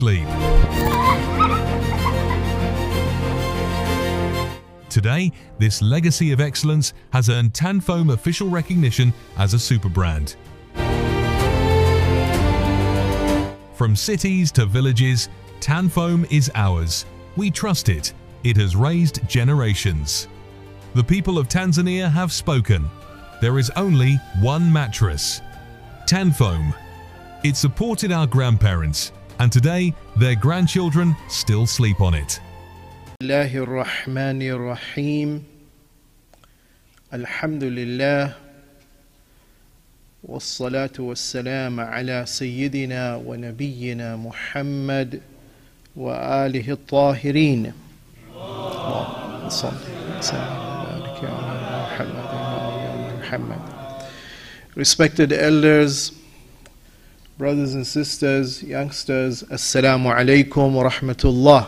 sleep. Today, this legacy of excellence has earned Tanfoam official recognition as a super brand. From cities to villages, Tanfoam is ours. We trust it. It has raised generations. The people of Tanzania have spoken. There is only one mattress, Tanfoam. It supported our grandparents, and today their grandchildren still sleep on it. Bismillahir Rahmanir Rahim. Alhamdulillah. Wassalatu wassalam ala Sayyidina wa Nabiyyina Muhammad wa alihi al-tahirin. Allahumma salli wa sallim ala Muhammad. Respected elders, brothers and sisters, youngsters, Assalamu alaikum wa rahmatullah.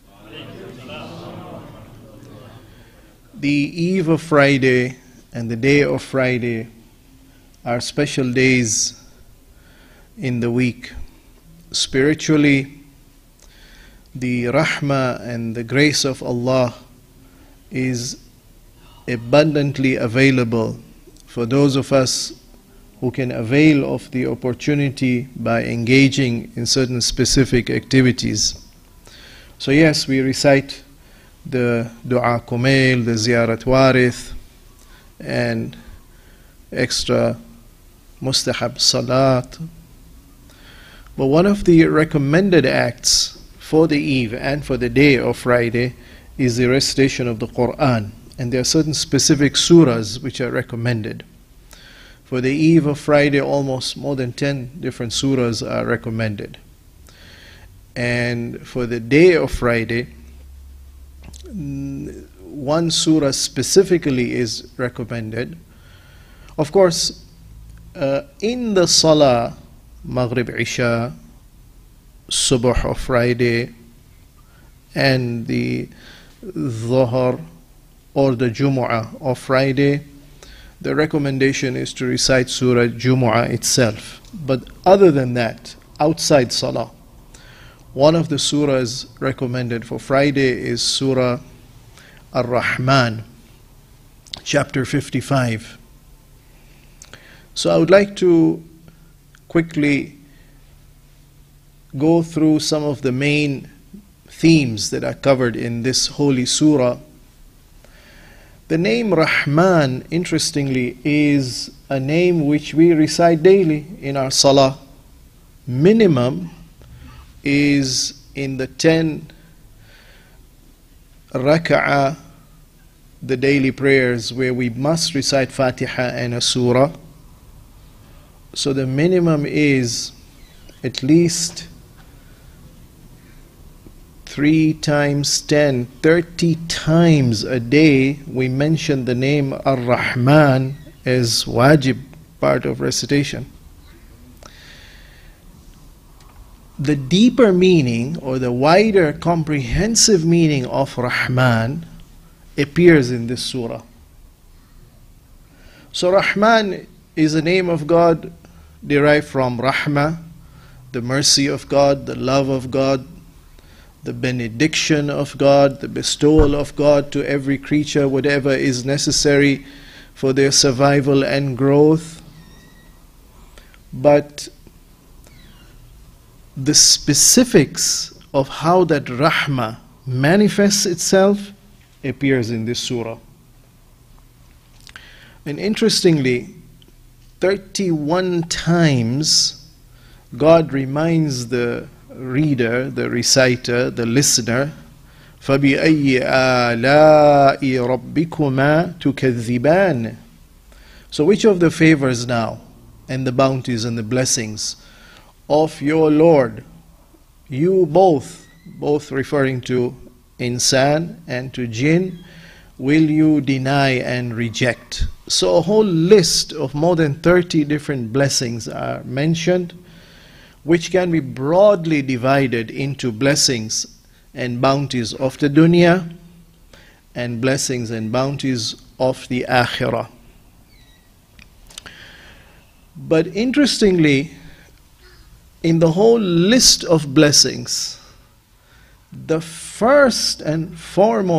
The eve of Friday and the day of Friday are special days in the week. Spiritually, the rahmah and the grace of Allah is abundantly available for those of us who can avail of the opportunity by engaging in certain specific activities. So yes, we recite the Dua Kumail, the Ziyarat Warith, and extra Mustahab Salat. But one of the recommended acts for the eve and for the day of Friday is the recitation of the Quran. And there are certain specific surahs which are recommended. For the eve of Friday, almost more than 10 different surahs are recommended. And for the day of Friday, one surah specifically is recommended. Of course, in the Salah, Maghrib, Isha, Subh of Friday, and the Dhuhr or the Jumu'ah of Friday, the recommendation is to recite Surah Jumu'ah itself. But other than that, outside Salah, one of the surahs recommended for Friday is Surah Ar-Rahman, chapter 55. So I would like to quickly go through some of the main themes that are covered in this holy surah. The name Rahman, interestingly, is a name which we recite daily in our salah. Minimum is in the 10 rak'ah, the daily prayers, where we must recite Fatiha and a surah. So the minimum is at least 3 times 10, 30 times a day we mention the name Ar-Rahman as wajib, part of recitation. The deeper meaning, or the wider comprehensive meaning of Rahman appears in this surah. So Rahman is a name of God derived from Rahmah, the mercy of God, the love of God, the benediction of God, the bestowal of God to every creature, whatever is necessary for their survival and growth. But the specifics of how that rahmah manifests itself appears in this surah. And interestingly, 31 times God reminds the reader, the reciter, the listener, فَبِأَيِّ آلَاءِ رَبِّكُمَا تُكَذِّبَانِ. So which of the favors now, and the bounties and the blessings of your Lord, you both referring to insan and to jinn, will you deny and reject? So a whole list of more than 30 different blessings are mentioned, which can be broadly divided into blessings and bounties of the dunya and blessings and bounties of the akhirah. But interestingly, in the whole list of blessings, the first and foremost